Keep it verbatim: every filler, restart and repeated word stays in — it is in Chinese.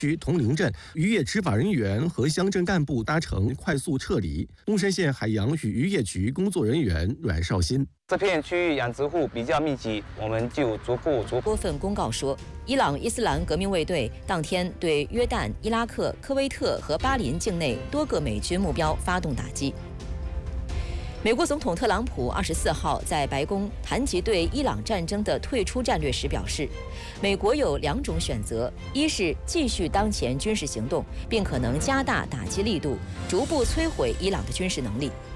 区铜陵镇渔业执法人员和乡镇干部搭乘快速撤离。东山县海洋与渔业局工作人员阮绍新。 这片区域养殖户比较密集，我们就逐步逐步。 多份公告说，伊朗伊斯兰革命卫队当天对约旦、伊拉克、科威特和巴林境内多个美军目标发动打击。美国总统特朗普二十四号在白宫谈及对伊朗战争的退出战略时表示，美国有两种选择：一是继续当前军事行动，并可能加大打击力度，逐步摧毁伊朗的军事能力；